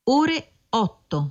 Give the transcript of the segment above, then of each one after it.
ore 8.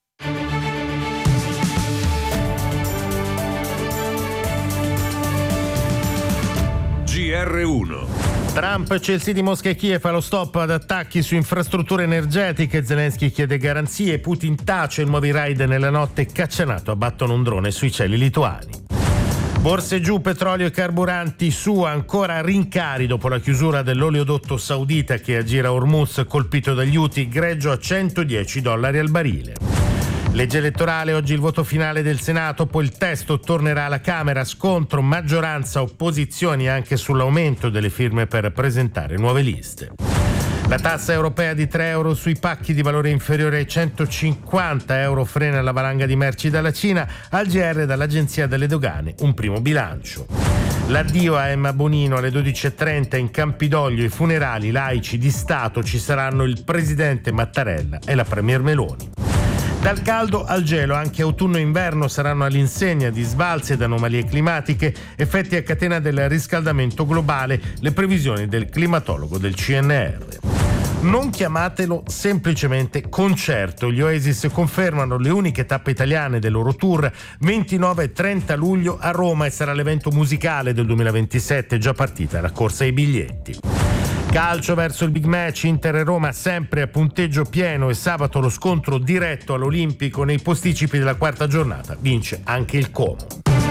GR1. Trump, Chelsea di Mosca e Kiev allo stop ad attacchi su infrastrutture energetiche. Zelensky chiede garanzie. Putin tace nuovi raid nella notte. Caccianato abbattono un drone sui cieli lituani. Borse giù, petrolio e carburanti su, ancora rincari dopo la chiusura dell'oleodotto saudita che aggira Hormuz, colpito dagli Houthi, greggio a $110 al barile. Legge elettorale, oggi il voto finale del Senato, poi il testo tornerà alla Camera, scontro maggioranza opposizioni anche sull'aumento delle firme per presentare nuove liste. La tassa europea di €3 sui pacchi di valore inferiore ai €150 frena la valanga di merci dalla Cina. Al GR dall'Agenzia delle Dogane un primo bilancio. L'addio a Emma Bonino alle 12:30 in Campidoglio. I funerali laici di Stato, ci saranno il presidente Mattarella e la premier Meloni. Dal caldo al gelo, anche autunno e inverno saranno all'insegna di sbalzi ed anomalie climatiche, effetti a catena del riscaldamento globale, le previsioni del climatologo del CNR. Non chiamatelo semplicemente concerto. Gli Oasis confermano le uniche tappe italiane del loro tour 29 e 30 luglio a Roma e sarà l'evento musicale del 2027, già partita la corsa ai biglietti. Calcio verso il big match, Inter e Roma sempre a punteggio pieno e sabato lo scontro diretto all'Olimpico. Nei posticipi della quarta giornata vince anche il Como.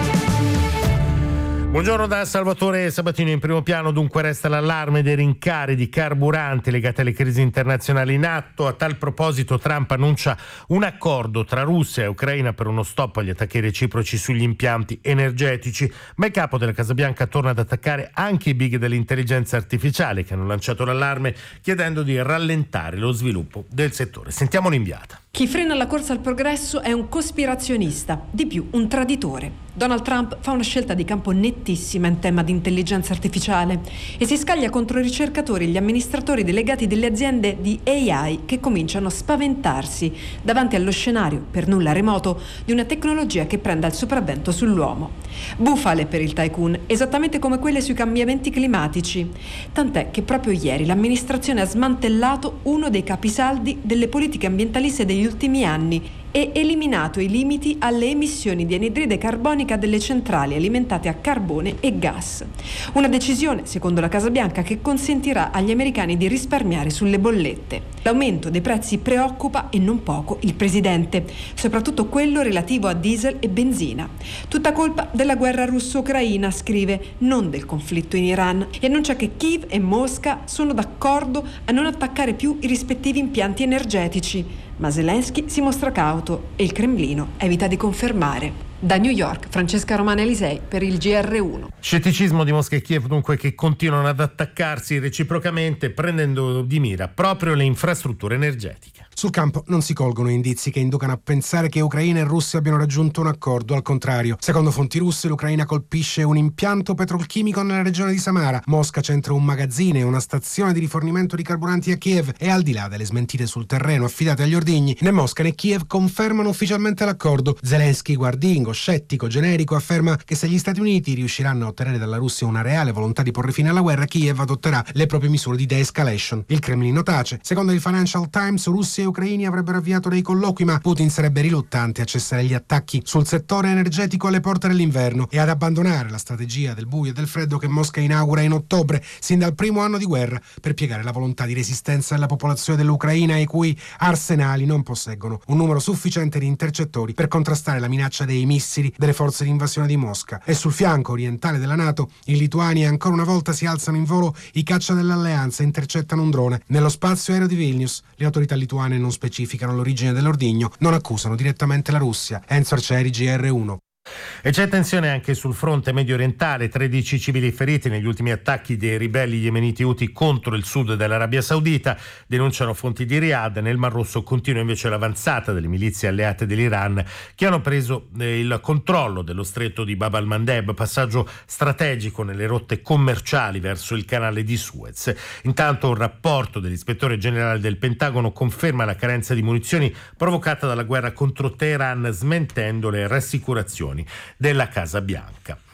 Buongiorno da Salvatore Sabatino. In primo piano dunque resta l'allarme dei rincari di carburanti legati alle crisi internazionali in atto. A tal proposito Trump annuncia un accordo tra Russia e Ucraina per uno stop agli attacchi reciproci sugli impianti energetici, ma il capo della Casa Bianca torna ad attaccare anche i big dell'intelligenza artificiale che hanno lanciato l'allarme chiedendo di rallentare lo sviluppo del settore. Sentiamo l'inviata. Chi frena la corsa al progresso è un cospirazionista, di più un traditore. Donald Trump fa una scelta di campo nettissima in tema di intelligenza artificiale e si scaglia contro i ricercatori e gli amministratori delegati delle aziende di AI che cominciano a spaventarsi davanti allo scenario, per nulla remoto, di una tecnologia che prenda il sopravvento sull'uomo. Bufale per il tycoon, esattamente come quelle sui cambiamenti climatici. Tant'è che proprio ieri l'amministrazione ha smantellato uno dei capisaldi delle politiche ambientaliste degli ultimi anni e eliminato i limiti alle emissioni di anidride carbonica delle centrali alimentate a carbone e gas. Una decisione, secondo la Casa Bianca, che consentirà agli americani di risparmiare sulle bollette. L'aumento dei prezzi preoccupa e non poco il presidente, soprattutto quello relativo a diesel e benzina. Tutta colpa della guerra russo-ucraina, scrive, non del conflitto in Iran, e annuncia che Kiev e Mosca sono d'accordo a non attaccare più i rispettivi impianti energetici. Ma Zelensky si mostra cauto e il Cremlino evita di confermare. Da New York, Francesca Romana Elisei per il GR1. Scetticismo di Mosca e Kiev dunque, che continuano ad attaccarsi reciprocamente, prendendo di mira proprio le infrastrutture energetiche. Sul campo non si colgono indizi che inducano a pensare che Ucraina e Russia abbiano raggiunto un accordo, al contrario. Secondo fonti russe, l'Ucraina colpisce un impianto petrolchimico nella regione di Samara. Mosca centra un magazzino e una stazione di rifornimento di carburanti a Kiev e, al di là delle smentite sul terreno affidate agli ordigni, né Mosca né Kiev confermano ufficialmente l'accordo. Zelensky, guardingo, scettico, generico, afferma che se gli Stati Uniti riusciranno a ottenere dalla Russia una reale volontà di porre fine alla guerra, Kiev adotterà le proprie misure di de-escalation. Il Cremlino tace. Secondo il Financial Times, Russia e ucraini avrebbero avviato dei colloqui, ma Putin sarebbe riluttante a cessare gli attacchi sul settore energetico alle porte dell'inverno e ad abbandonare la strategia del buio e del freddo che Mosca inaugura in ottobre, sin dal primo anno di guerra, per piegare la volontà di resistenza della popolazione dell'Ucraina, i cui arsenali non posseggono un numero sufficiente di intercettori per contrastare la minaccia dei missili delle forze di invasione di Mosca. E sul fianco orientale della NATO, in Lituania ancora una volta si alzano in volo i caccia dell'alleanza e intercettano un drone. Nello spazio aereo di Vilnius, le autorità lituane non specificano l'origine dell'ordigno, non accusano direttamente la Russia. Enzo Arcieri, GR1. E c'è tensione anche sul fronte medio orientale, 13 civili feriti negli ultimi attacchi dei ribelli yemeniti Houthi contro il sud dell'Arabia Saudita, denunciano fonti di Riyadh. Nel Mar Rosso continua invece l'avanzata delle milizie alleate dell'Iran che hanno preso il controllo dello stretto di Bab al-Mandeb, passaggio strategico nelle rotte commerciali verso il canale di Suez. Intanto un rapporto dell'ispettore generale del Pentagono conferma la carenza di munizioni provocata dalla guerra contro Teheran, smentendo le rassicurazioni della Casa Bianca.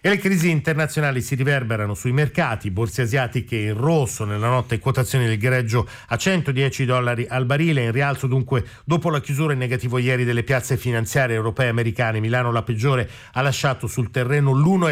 E le crisi internazionali si riverberano sui mercati, borse asiatiche in rosso nella notte, quotazioni del greggio a $110 al barile, in rialzo dunque dopo la chiusura in negativo ieri delle piazze finanziarie europee e americane. Milano, la peggiore, ha lasciato sul terreno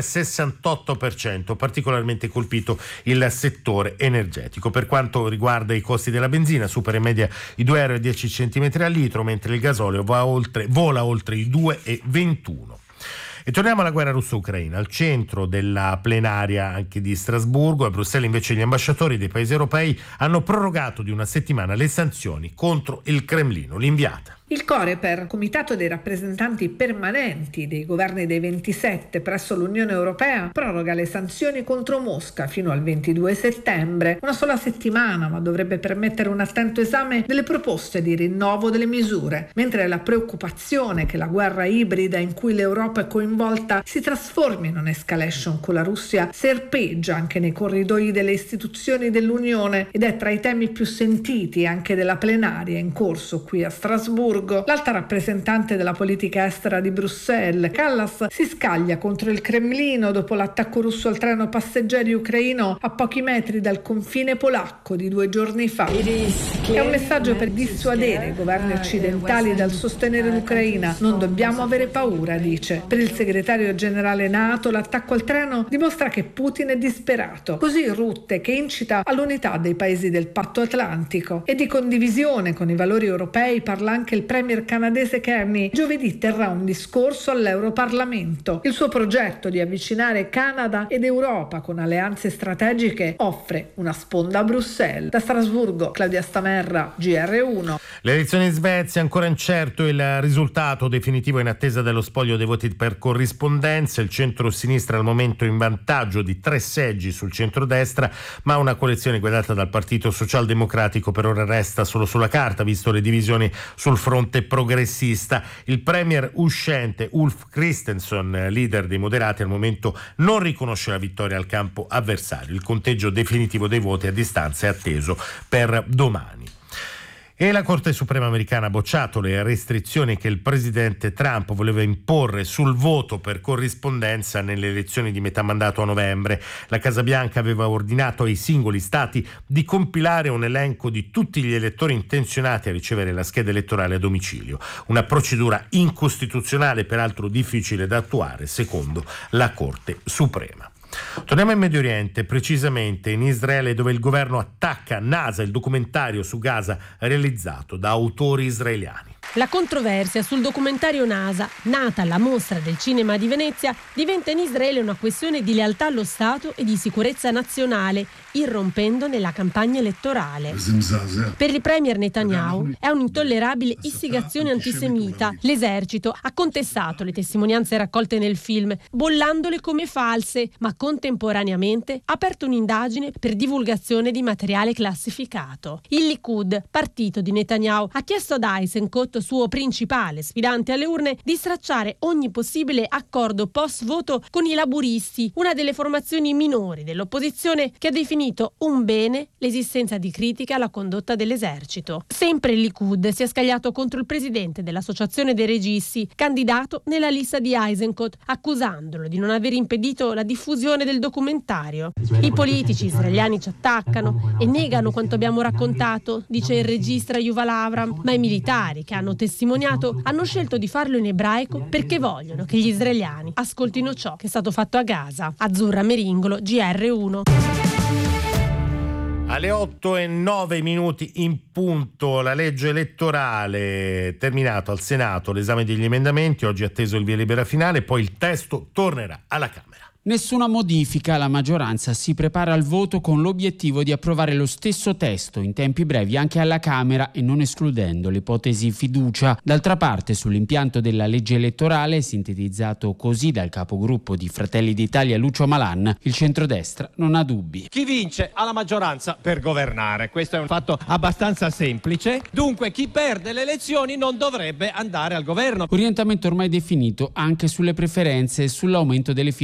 l'1,68%, particolarmente colpito il settore energetico. Per quanto riguarda i costi della benzina, supera in media i €2,10 al litro, mentre il gasolio vola oltre i 2,21. E torniamo alla guerra russo-ucraina, al centro della plenaria anche di Strasburgo. A Bruxelles invece gli ambasciatori dei paesi europei hanno prorogato di una settimana le sanzioni contro il Cremlino. L'inviata. Il Coreper, comitato dei rappresentanti permanenti dei governi dei 27 presso l'Unione Europea, proroga le sanzioni contro Mosca fino al 22 settembre, una sola settimana, ma dovrebbe permettere un attento esame delle proposte di rinnovo delle misure, mentre la preoccupazione che la guerra ibrida in cui l'Europa è coinvolta si trasformi in un'escalation con la Russia serpeggia anche nei corridoi delle istituzioni dell'Unione ed è tra i temi più sentiti anche della plenaria in corso qui a Strasburgo. L'alta rappresentante della politica estera di Bruxelles, Kallas, si scaglia contro il Cremlino dopo l'attacco russo al treno passeggeri ucraino a pochi metri dal confine polacco di 2 giorni fa. È un messaggio per dissuadere i governi occidentali dal sostenere l'Ucraina. Non dobbiamo avere paura, dice. Per il segretario generale NATO, l'attacco al treno dimostra che Putin è disperato. Così Rutte, che incita all'unità dei paesi del patto atlantico e di condivisione con i valori europei, parla anche il premier canadese Carney. Giovedì terrà un discorso all'Europarlamento. Il suo progetto di avvicinare Canada ed Europa con alleanze strategiche offre una sponda a Bruxelles. Da Strasburgo, Claudia Stamerra, GR1. Le elezioni in Svezia, ancora incerto il risultato definitivo in attesa dello spoglio dei voti per corrispondenza. Il centro-sinistra al momento in vantaggio di 3 seggi sul centrodestra, ma una coalizione guidata dal Partito Socialdemocratico per ora resta solo sulla carta, visto le divisioni sul fronte progressista. Il premier uscente Ulf Kristersson, leader dei moderati, al momento non riconosce la vittoria al campo avversario. Il conteggio definitivo dei voti a distanza è atteso per domani. E la Corte Suprema americana ha bocciato le restrizioni che il presidente Trump voleva imporre sul voto per corrispondenza nelle elezioni di metà mandato a novembre. La Casa Bianca aveva ordinato ai singoli stati di compilare un elenco di tutti gli elettori intenzionati a ricevere la scheda elettorale a domicilio. Una procedura incostituzionale, peraltro difficile da attuare, secondo la Corte Suprema. Torniamo in Medio Oriente, precisamente in Israele, dove il governo attacca NASA, il documentario su Gaza realizzato da autori israeliani. La controversia sul documentario NASA, nata alla Mostra del Cinema di Venezia, diventa in Israele una questione di lealtà allo Stato e di sicurezza nazionale, irrompendo nella campagna elettorale. Per il premier Netanyahu è un'intollerabile istigazione antisemita. L'esercito ha contestato le testimonianze raccolte nel film, bollandole come false, ma contemporaneamente ha aperto un'indagine per divulgazione di materiale classificato. Il Likud, partito di Netanyahu, ha chiesto ad Eisenkot, suo principale sfidante alle urne, di stracciare ogni possibile accordo post-voto con i laburisti, una delle formazioni minori dell'opposizione che ha definito un bene l'esistenza di critiche alla condotta dell'esercito. Sempre il Likud si è scagliato contro il presidente dell'Associazione dei registi, candidato nella lista di Eisenkot, accusandolo di non aver impedito la diffusione del documentario. I politici israeliani ci attaccano e negano quanto abbiamo raccontato, dice il regista Yuval Avram, ma i militari che hanno testimoniato hanno scelto di farlo in ebraico perché vogliono che gli israeliani ascoltino ciò che è stato fatto a Gaza. Azzurra Meringolo, GR1. Alle 8:09 in punto, la legge elettorale, terminato al Senato l'esame degli emendamenti, oggi è atteso il via libera finale, poi il testo tornerà alla Camera. Nessuna modifica, la maggioranza si prepara al voto con l'obiettivo di approvare lo stesso testo in tempi brevi anche alla Camera e non escludendo l'ipotesi fiducia. D'altra parte, sull'impianto della legge elettorale, sintetizzato così dal capogruppo di Fratelli d'Italia Lucio Malan, il centrodestra non ha dubbi. Chi vince ha la maggioranza per governare, questo è un fatto abbastanza semplice, dunque chi perde le elezioni non dovrebbe andare al governo. Orientamento ormai definito anche sulle preferenze e sull'aumento delle firme necessarie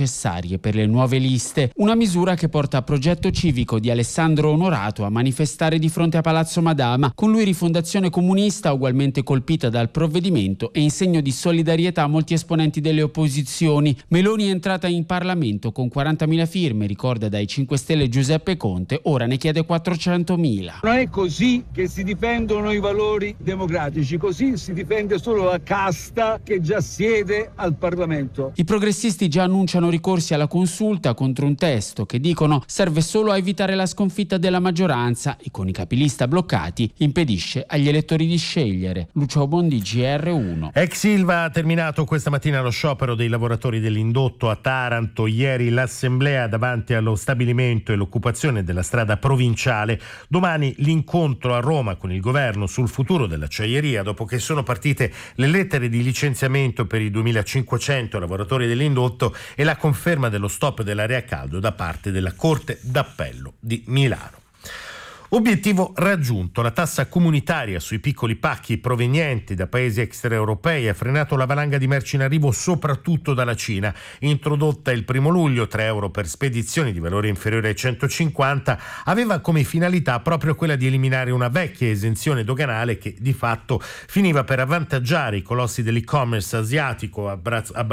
necessarie per le nuove liste. Una misura che porta Progetto Civico di Alessandro Onorato a manifestare di fronte a Palazzo Madama. Con lui Rifondazione Comunista, ugualmente colpita dal provvedimento, e in segno di solidarietà molti esponenti delle opposizioni. Meloni è entrata in Parlamento con 40.000 firme, ricorda dai 5 Stelle Giuseppe Conte, ora ne chiede 400.000. Non è così che si difendono i valori democratici, così si difende solo la casta che già siede al Parlamento. I progressisti già annunciano ricorsi alla consulta contro un testo che dicono serve solo a evitare la sconfitta della maggioranza e con i capilista bloccati impedisce agli elettori di scegliere. Lucio Bondi, GR1. Ex Ilva ha terminato questa mattina lo sciopero dei lavoratori dell'indotto a Taranto. Ieri l'assemblea davanti allo stabilimento e l'occupazione della strada provinciale. Domani l'incontro a Roma con il governo sul futuro dell'acciaieria, dopo che sono partite le lettere di licenziamento per i 2.500 lavoratori dell'indotto e la conferma dello stop dell'area a caldo da parte della Corte d'Appello di Milano. Obiettivo raggiunto: la tassa comunitaria sui piccoli pacchi provenienti da paesi extraeuropei ha frenato la valanga di merci in arrivo soprattutto dalla Cina. Introdotta il 1 luglio, 3 euro per spedizioni di valore inferiore ai 150, aveva come finalità proprio quella di eliminare una vecchia esenzione doganale che di fatto finiva per avvantaggiare i colossi dell'e-commerce asiatico a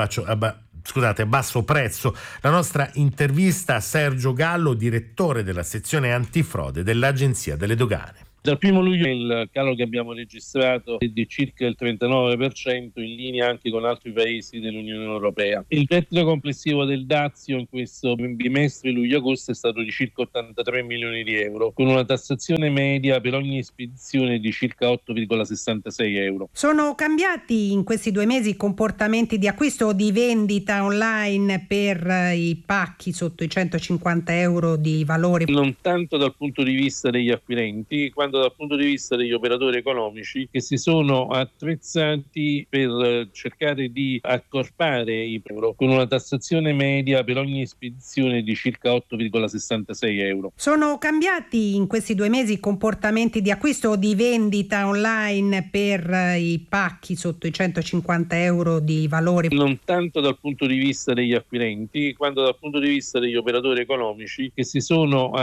basso prezzo. La nostra intervista a Sergio Gallo, direttore della sezione antifrode dell'Agenzia delle Dogane. Dal 1 luglio il calo che abbiamo registrato è di circa il 39%, in linea anche con altri paesi dell'Unione Europea. Il gettito complessivo del dazio in questo bimestre luglio-agosto è stato di circa 83 milioni di euro, con una tassazione media per ogni spedizione di circa 8,66 euro. Sono cambiati in questi 2 mesi i comportamenti di acquisto o di vendita online per i pacchi sotto i 150 euro di valore? Non tanto dal punto di vista degli acquirenti, quanto dal punto di vista degli operatori economici che si sono attrezzati per cercare di accorpare i euro, con una tassazione media per ogni spedizione di circa 8,66 euro. Sono cambiati in questi 2 mesi i comportamenti di acquisto o di vendita online per i pacchi sotto i 150 euro di valore? Non tanto dal punto di vista degli acquirenti, quanto dal punto di vista degli operatori economici che si sono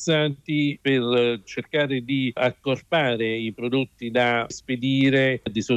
attrezzati per cercare di accorpare i prodotti da spedire di sotto